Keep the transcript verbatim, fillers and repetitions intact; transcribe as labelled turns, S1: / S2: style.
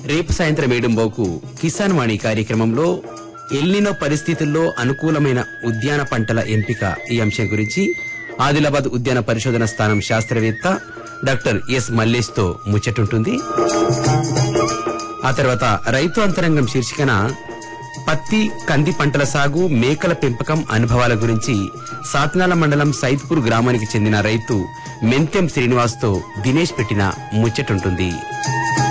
S1: రేపు సాయంత్రం ఏడుంబోకు కిసాన్ వాణి కార్యక్రమంలో ఎల్నినో పరిస్థితుల్లో అనుకూలమైన ఉద్యాన పంటల ఎంపిక ఈ అంశం గురించి ఆదిలాబాద్ ఉద్యాన పరిశోధన స్థానం శాస్త్రవేత్త డాక్టర్ ఎస్ మల్లేష్ తో ముచ్చటుంటుంది. ఆ తర్వాత రైతు అంతరంగం శీర్షికన పత్తి కంది పంటల సాగు మేకల పెంపకం అనుభవాల గురించి సాత్నాల మండలం సైద్పూర్ గ్రామానికి చెందిన రైతు మెంతెం శ్రీనివాస్ తో దినేష్ పెట్టిన ముచ్చటుంటుంది.